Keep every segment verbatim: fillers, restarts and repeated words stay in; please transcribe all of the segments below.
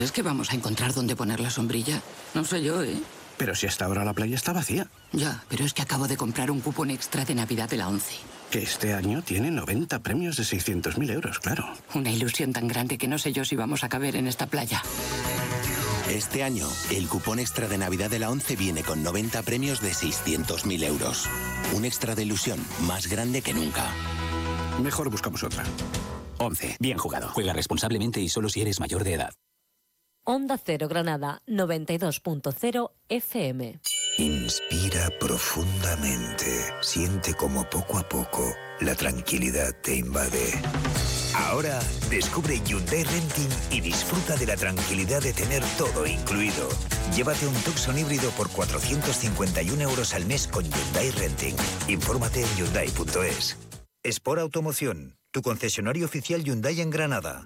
¿Es que vamos a encontrar dónde poner la sombrilla? No sé yo, ¿eh? Pero si hasta ahora la playa está vacía. Ya, pero es que acabo de comprar un cupón extra de Navidad de la ONCE. Que este año tiene noventa premios de seiscientos mil euros, claro. Una ilusión tan grande que no sé yo si vamos a caber en esta playa. Este año, el cupón extra de Navidad de la ONCE viene con noventa premios de seiscientos mil euros. Un extra de ilusión más grande que nunca. Mejor buscamos otra. ONCE. Bien jugado. Juega responsablemente y solo si eres mayor de edad. Onda Cero Granada, noventa y dos punto cero F M. Inspira profundamente. Siente como poco a poco la tranquilidad te invade. Ahora descubre Hyundai Renting y disfruta de la tranquilidad de tener todo incluido. Llévate un Tucson híbrido por cuatrocientos cincuenta y un euros al mes con Hyundai Renting. Infórmate en hyundai punto es. Sport Automoción, tu concesionario oficial Hyundai en Granada.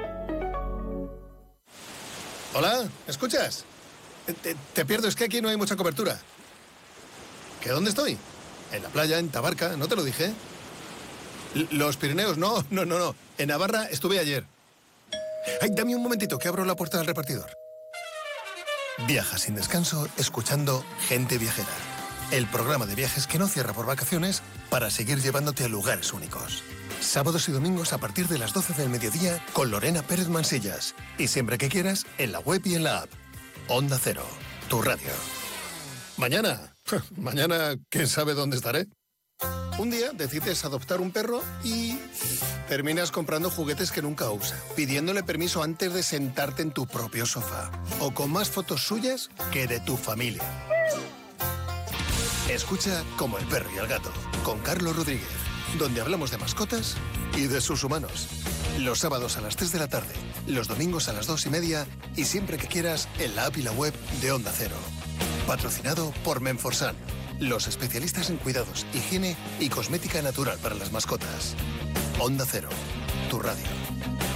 Hola, ¿me escuchas? Te, te pierdo, es que aquí no hay mucha cobertura. ¿Que dónde estoy? En la playa, en Tabarca, ¿no te lo dije? L- Los Pirineos, no, no, no, no. En Navarra estuve ayer. Ay, dame un momentito, que abro la puerta del repartidor. Viaja sin descanso, escuchando Gente Viajera. El programa de viajes que no cierra por vacaciones para seguir llevándote a lugares únicos. Sábados y domingos a partir de las doce del mediodía con Lorena Pérez Mansillas. Y siempre que quieras, en la web y en la app. Onda Cero, tu radio. Mañana, mañana, ¿quién sabe dónde estaré? Un día decides adoptar un perro y terminas comprando juguetes que nunca usa, pidiéndole permiso antes de sentarte en tu propio sofá. O con más fotos suyas que de tu familia. Escucha Como el perro y el gato, con Carlos Rodríguez, donde hablamos de mascotas y de sus humanos. Los sábados a las tres de la tarde, los domingos a las dos y media y siempre que quieras en la app y la web de Onda Cero. Patrocinado por Menforsan, los especialistas en cuidados, higiene y cosmética natural para las mascotas. Onda Cero, tu radio.